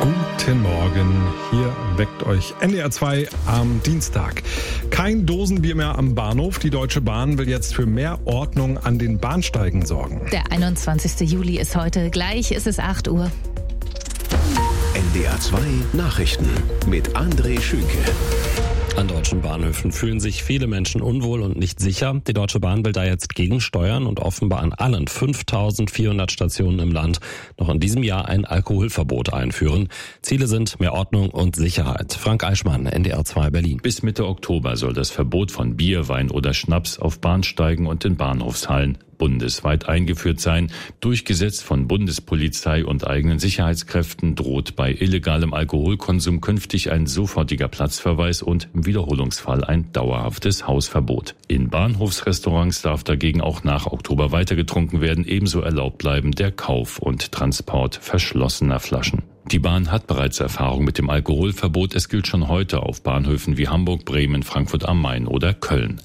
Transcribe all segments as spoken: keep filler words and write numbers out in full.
Guten Morgen, hier weckt euch N D R zwei am Dienstag. Kein Dosenbier mehr am Bahnhof. Die Deutsche Bahn will jetzt für mehr Ordnung an den Bahnsteigen sorgen. Der einundzwanzigste Juli ist heute. Gleich ist es acht Uhr. N D R zwei Nachrichten mit André Schünke. An deutschen Bahnhöfen fühlen sich viele Menschen unwohl und nicht sicher. Die Deutsche Bahn will da jetzt gegensteuern und offenbar an allen fünftausendvierhundert Stationen im Land noch in diesem Jahr ein Alkoholverbot einführen. Ziele sind mehr Ordnung und Sicherheit. Frank Eichmann, N D R zwei Berlin. Bis Mitte Oktober soll das Verbot von Bier, Wein oder Schnaps auf Bahnsteigen und in Bahnhofshallen bundesweit eingeführt sein. Durchgesetzt von Bundespolizei und eigenen Sicherheitskräften droht bei illegalem Alkoholkonsum künftig ein sofortiger Platzverweis und im Wiederholungsfall ein dauerhaftes Hausverbot. In Bahnhofsrestaurants darf dagegen auch nach Oktober weiter getrunken werden. Ebenso erlaubt bleiben der Kauf und Transport verschlossener Flaschen. Die Bahn hat bereits Erfahrung mit dem Alkoholverbot. Es gilt schon heute auf Bahnhöfen wie Hamburg, Bremen, Frankfurt am Main oder Köln.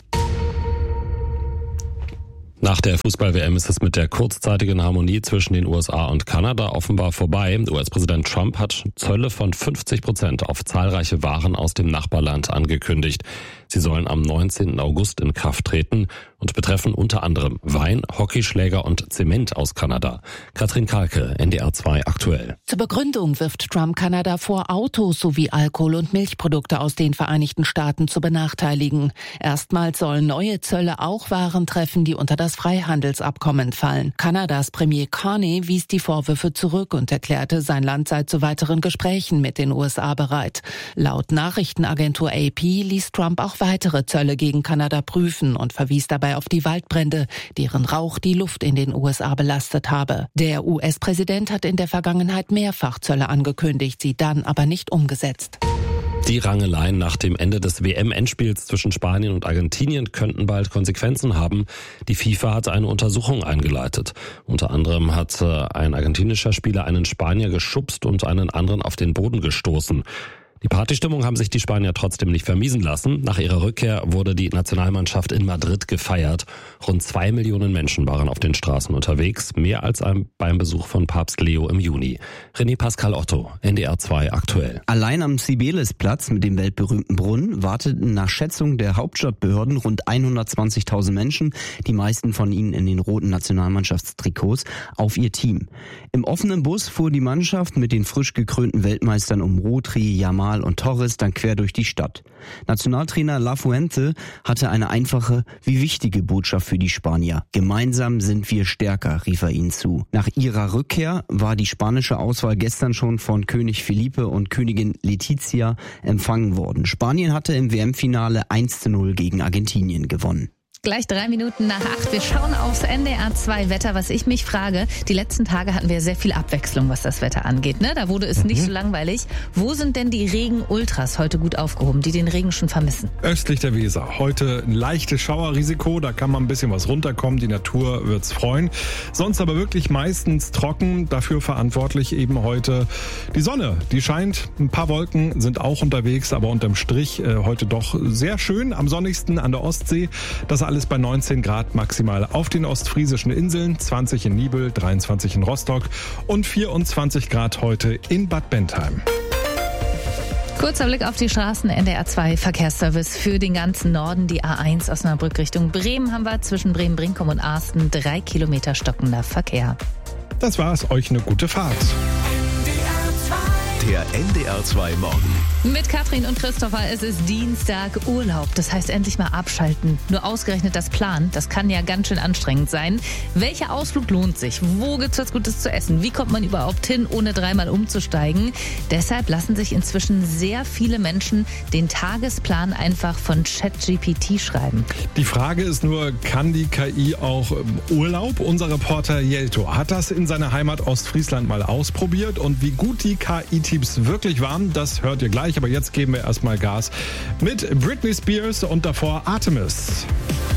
Nach der Fußball-W M ist es mit der kurzzeitigen Harmonie zwischen den U S A und Kanada offenbar vorbei. U S-Präsident Trump hat Zölle von fünfzig Prozent auf zahlreiche Waren aus dem Nachbarland angekündigt. Sie sollen am neunzehnten August in Kraft treten und betreffen unter anderem Wein, Hockeyschläger und Zement aus Kanada. Katrin Kalke, N D R zwei aktuell. Zur Begründung wirft Trump Kanada vor, Autos sowie Alkohol- und Milchprodukte aus den Vereinigten Staaten zu benachteiligen. Erstmals sollen neue Zölle auch Waren treffen, die unter das Freihandelsabkommen fallen. Kanadas Premier Carney wies die Vorwürfe zurück und erklärte, sein Land sei zu weiteren Gesprächen mit den U S A bereit. Laut Nachrichtenagentur A P ließ Trump auch weitere Zölle gegen Kanada prüfen und verwies dabei auf die Waldbrände, deren Rauch die Luft in den U S A belastet habe. Der U S-Präsident hat in der Vergangenheit mehrfach Zölle angekündigt, sie dann aber nicht umgesetzt. Die Rangeleien nach dem Ende des W M-Endspiels zwischen Spanien und Argentinien könnten bald Konsequenzen haben. Die FIFA hat eine Untersuchung eingeleitet. Unter anderem hat ein argentinischer Spieler einen Spanier geschubst und einen anderen auf den Boden gestoßen. Die Partystimmung haben sich die Spanier trotzdem nicht vermiesen lassen. Nach ihrer Rückkehr wurde die Nationalmannschaft in Madrid gefeiert. Rund zwei Millionen Menschen waren auf den Straßen unterwegs, mehr als beim Besuch von Papst Leo im Juni. René Pascal Otto, N D R zwei aktuell. Allein am Sibelisplatz mit dem weltberühmten Brunnen warteten nach Schätzung der Hauptstadtbehörden rund hundertzwanzigtausend Menschen, die meisten von ihnen in den roten Nationalmannschaftstrikots, auf ihr Team. Im offenen Bus fuhr die Mannschaft mit den frisch gekrönten Weltmeistern um Rodri, Yamal und Torres dann quer durch die Stadt. Nationaltrainer Lafuente hatte eine einfache wie wichtige Botschaft für die Spanier. Gemeinsam sind wir stärker, rief er ihnen zu. Nach ihrer Rückkehr war die spanische Auswahl gestern schon von König Felipe und Königin Letizia empfangen worden. Spanien hatte im W M-Finale eins zu null gegen Argentinien gewonnen. Gleich drei Minuten nach acht. Wir schauen aufs N D R zwei Wetter. Was ich mich frage, die letzten Tage hatten wir sehr viel Abwechslung, was das Wetter angeht. Ne? Da wurde es nicht so langweilig. Wo sind denn die Regen-Ultras heute gut aufgehoben, die den Regen schon vermissen? Östlich der Weser. Heute ein leichtes Schauerrisiko. Da kann man ein bisschen was runterkommen. Die Natur wird's freuen. Sonst aber wirklich meistens trocken. Dafür verantwortlich eben heute die Sonne. Die scheint. Ein paar Wolken sind auch unterwegs. Aber unterm Strich äh, heute doch sehr schön. Am sonnigsten an der Ostsee. Das alles bei neunzehn Grad maximal auf den ostfriesischen Inseln, zwanzig in Niebüll, dreiundzwanzig in Rostock und vierundzwanzig Grad heute in Bad Bentheim. Kurzer Blick auf die Straßen. N D R zwei Verkehrsservice für den ganzen Norden. Die A eins Osnabrück Richtung Bremen haben wir zwischen Bremen-Brinkum und Arsten drei Kilometer stockender Verkehr. Das war's. Euch eine gute Fahrt. Der N D R zwei Morgen. Mit Katrin und Christopher, es ist Dienstag, Urlaub. Das heißt endlich mal abschalten. Nur ausgerechnet das Plan, das kann ja ganz schön anstrengend sein. Welcher Ausflug lohnt sich? Wo gibt's was Gutes zu essen? Wie kommt man überhaupt hin, ohne dreimal umzusteigen? Deshalb lassen sich inzwischen sehr viele Menschen den Tagesplan einfach von ChatGPT schreiben. Die Frage ist nur, kann die K I auch Urlaub? Unser Reporter Jelto hat das in seiner Heimat Ostfriesland mal ausprobiert. Und wie gut die K I-Tipps wirklich waren, das hört ihr gleich. Aber jetzt geben wir erstmal Gas mit Britney Spears und davor Artemis.